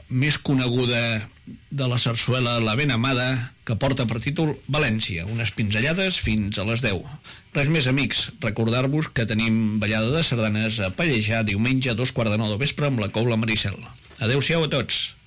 més coneguda de la sarsuela La ben amada, que porta per títol València, unes pinzellades fins a les 10. Res més, amics, recordar-vos que tenim ballada de sardanes a Pallejà diumenge a 2:15 del vespre amb la Cobla Maricel. Adeu-siau a tots.